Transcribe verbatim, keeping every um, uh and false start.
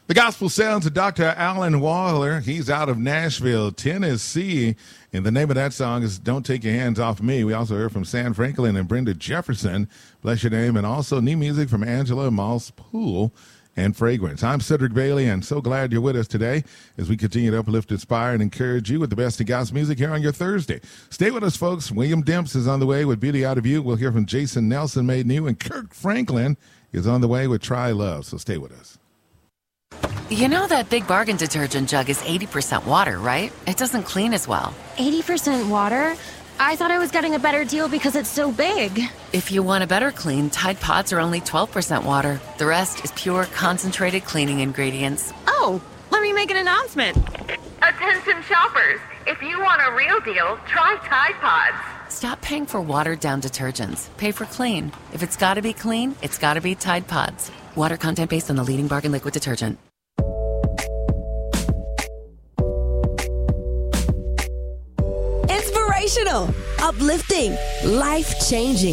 The gospel sounds of Doctor Alan Waller. He's out of Nashville, Tennessee. And the name of that song is Don't Take Your Hands Off Me. We also heard from Sam Franklin and Brenda Jefferson. Bless your name. And also new music from Angela Moss Poole and Fragrance. I'm Cedric Bailey, and so glad you're with us today as we continue to uplift, inspire, and encourage you with the best of gospel music here on your Thursday. Stay with us, folks. William Demps is on the way with Beauty Out of You. We'll hear from Jason Nelson, Made New, and Kirk Franklin is on the way with Try Love. So stay with us. You know that Big Bargain detergent jug is eighty percent water, right? It doesn't clean as well. eighty percent water? I thought I was getting a better deal because it's so big. If you want a better clean, Tide Pods are only twelve percent water. The rest is pure, concentrated cleaning ingredients. Oh, let me make an announcement. Attention shoppers, if you want a real deal, try Tide Pods. Stop paying for watered-down detergents. Pay for clean. If it's gotta be clean, it's gotta be Tide Pods. Water content based on the leading bargain liquid detergent. Inspirational, uplifting, life-changing.